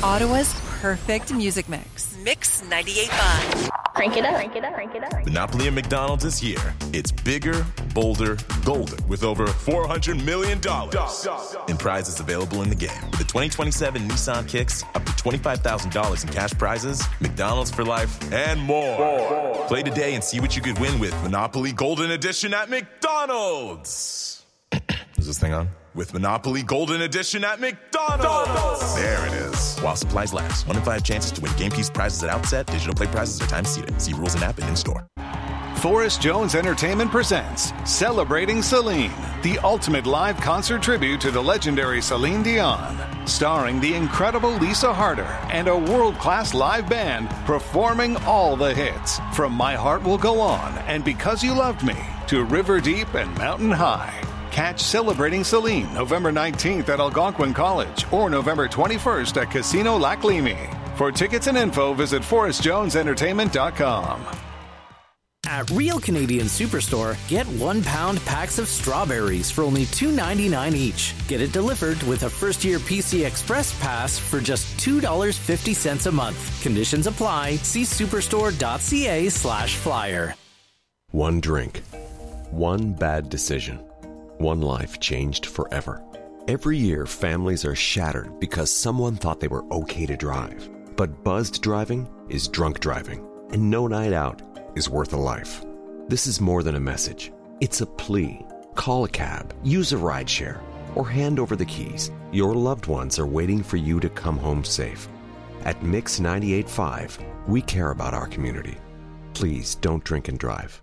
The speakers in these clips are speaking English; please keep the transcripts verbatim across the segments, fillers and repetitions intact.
Ottawa's perfect music mix. Mix ninety-eight point five. Crank it up, crank it up, crank it up. Monopoly at McDonald's is here. It's bigger, bolder, golden with over four hundred million dollars in prizes available in the game. With the twenty twenty-seven Nissan Kicks, up to twenty-five thousand dollars in cash prizes, McDonald's for life, and more. more. Play today and see what you could win with Monopoly Golden Edition at McDonald's. Is this thing on? With Monopoly Golden Edition at McDonald's. McDonald's. There it is. While supplies last. One in five chances to win game piece prizes at outset. Digital play prizes are time seated. See rules and app and in-store. Forrest Jones Entertainment presents Celebrating Celine, the ultimate live concert tribute to the legendary Celine Dion. Starring the incredible Lisa Harder and a world-class live band performing all the hits. From My Heart Will Go On and Because You Loved Me to River Deep and Mountain High. Catch Celebrating Celine November nineteenth at Algonquin College or November twenty-first at Casino Lac Limi. For tickets and info, visit forrest jones entertainment dot com. At Real Canadian Superstore, get one pound packs of strawberries for only two ninety-nine each. Get it delivered with a first-year P C Express pass for just two dollars and fifty cents a month. Conditions apply. See superstore.ca slash flyer. One drink. One bad decision. One life changed forever. Every year, families are shattered because someone thought they were okay to drive. But buzzed driving is drunk driving, and no night out is worth a life. This is more than a message. It's a plea. Call a cab, use a rideshare, or hand over the keys. Your loved ones are waiting for you to come home safe. At Mix ninety-eight point five, we care about our community. Please don't drink and drive.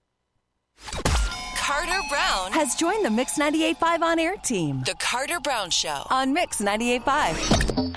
Carter Brown has joined the Mix ninety-eight point five on-air team. The Carter Brown Show on Mix ninety-eight point five.